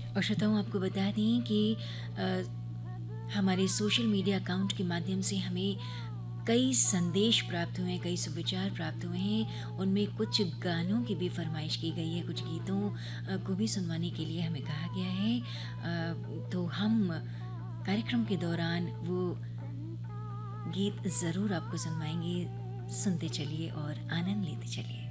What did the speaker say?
और श्रोताओं आपको बता दें कि हमारे सोशल मीडिया अकाउंट के माध्यम से हमें कई संदेश प्राप्त हुए हैं, कई सुविचार प्राप्त हुए हैं। उनमें कुछ गानों की भी फरमाइश की गई है, कुछ गीतों को भी सुनवाने के लिए हमें कहा गया है। तो हम कार्यक्रम के दौरान वो गीत ज़रूर आपको सुनवाएंगे। सुनते चलिए और आनंद लेते चलिए।